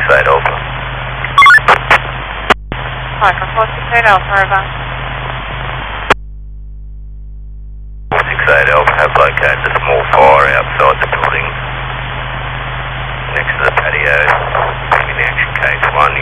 6 Alpha. Micro 468 Alpha, over. 468 Alpha have located a small fire outside the building next to the patio. In action case 1,